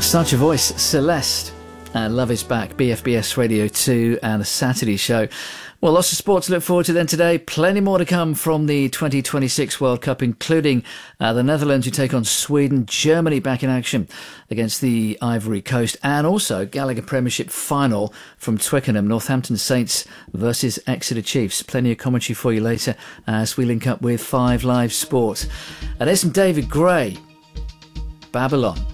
Such a voice, Celeste. And Love is Back, BFBS Radio 2 and the Saturday Show. Well, lots of sport to look forward to then today. Plenty more to come from the 2026 World Cup, including the Netherlands who take on Sweden, Germany back in action against the Ivory Coast, and also Gallagher Premiership final from Twickenham, Northampton Saints versus Exeter Chiefs. Plenty of commentary for you later as we link up with 5 Live Sport. And there's some David Gray, Babylon.